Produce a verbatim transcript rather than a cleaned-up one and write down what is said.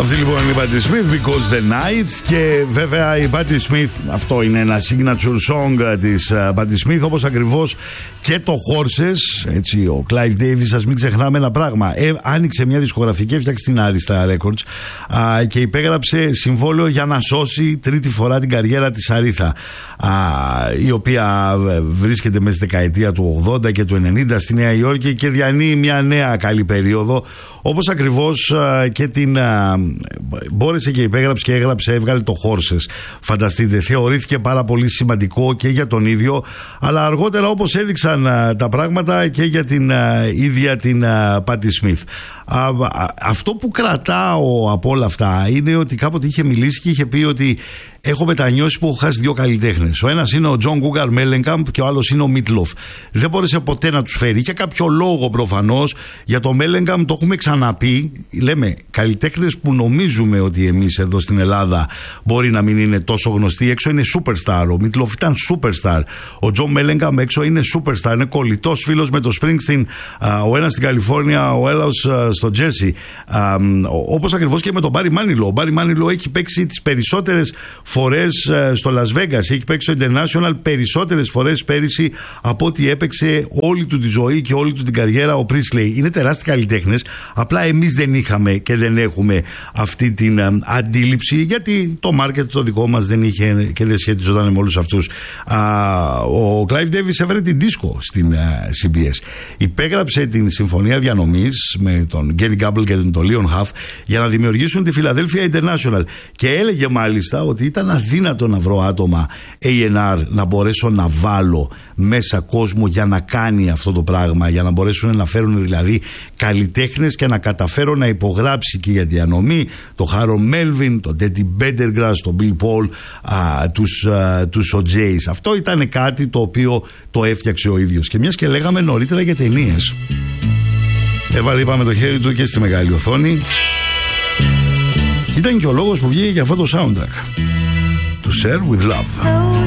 Αυτή λοιπόν είναι η Patti Smith, Because the Nights. Και βέβαια η Patti Smith, αυτό είναι ένα signature song της uh, Patti Smith, όπως ακριβώς και το Horses. Έτσι, ο Clive Davis, ας μην ξεχνάμε ένα πράγμα. Ε, άνοιξε μια δισκογραφική, έφτιαξε την Arista Records uh, και υπέγραψε συμβόλαιο για να σώσει τρίτη φορά την καριέρα της Αρίθα, uh, η οποία βρίσκεται μέσα στη δεκαετία του ογδόντα και του ενενήντα στη Νέα Υόρκη και διανύει μια νέα καλή περίοδο. Όπως ακριβώς uh, και την uh, μπόρεσε και υπέγραψε και έγραψε, έβγαλε το Horses. Φανταστείτε, θεωρήθηκε πάρα πολύ σημαντικό και για τον ίδιο, αλλά αργότερα, όπως έδειξαν uh, τα πράγματα, και για την uh, ίδια την uh, Patti Smith. Uh, uh, αυτό που κρατάω από όλα αυτά είναι ότι κάποτε είχε μιλήσει και είχε πει ότι έχω μετανιώσει που έχω χάσει δύο καλλιτέχνες. Ο ένας είναι ο John Cougar Mellencamp και ο άλλος είναι ο Meatloaf. Δεν μπόρεσε ποτέ να τους φέρει. Είχε κάποιο λόγο προφανώς. Για το Mellencamp το έχουμε ξαναπεί. Λέμε καλλιτέχνες που νομίζουμε ότι εμείς εδώ στην Ελλάδα μπορεί να μην είναι τόσο γνωστοί. Έξω είναι superstar. Ο Meatloaf ήταν superstar. Ο John Mellencamp έξω είναι superstar. Είναι κολλητός φίλος με το Springsteen. Ο ένας στην Καλιφόρνια, ο άλλος στο Jersey. Όπως ακριβώς και με τον Barry Manilow. Ο Barry Manilow έχει παίξει τις περισσότερες φορές στο Las Vegas, έχει παίξει στο International περισσότερες φορές πέρυσι από ό,τι έπαιξε όλη του τη ζωή και όλη του την καριέρα ο Presley. Είναι τεράστιοι καλλιτέχνες, απλά εμείς δεν είχαμε και δεν έχουμε αυτή την α, αντίληψη, γιατί το market το δικό μας δεν είχε και δεν σχετιζόταν με όλους αυτούς. Α, ο Clive Davis έφερε την δίσκο στην α, σι μπι ες, υπέγραψε την συμφωνία διανομής με τον Gary Gable και τον Leon Huff για να δημιουργήσουν τη Philadelphia International, και έλεγε μάλιστα ότι ήταν αδύνατο να βρω άτομα έι εν αρ να μπορέσω να βάλω μέσα κόσμο για να κάνει αυτό το πράγμα, για να μπορέσουν να φέρουν δηλαδή καλλιτέχνες και να καταφέρω να υπογράψει και για διανομή το Harold Melvin, τον Teddy Pendergrass, τον Bill Paul, α, τους, α, τους ο Jays. Αυτό ήταν κάτι το οποίο το έφτιαξε ο ίδιος. Και μιας και λέγαμε νωρίτερα για ταινίες, έβαλε, είπαμε, το χέρι του και στη μεγάλη οθόνη. Ήταν και ο λόγος που βγήκε για αυτό το soundtrack, To Serve With Love.